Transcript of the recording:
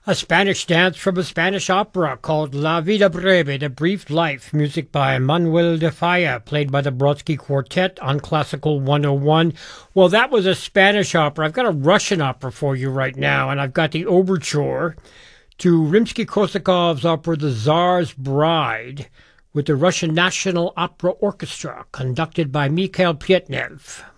A Spanish dance from a Spanish opera called La Vida Breve, The Brief Life, music by Manuel de Falla, played by the Brodsky Quartet on Classical 101. Well, that was a Spanish opera. I've got a Russian opera for you right now, and I've got the overture to Rimsky-Korsakov's opera The Tsar's Bride with the Russian National Opera Orchestra, conducted by Mikhail Pletnev.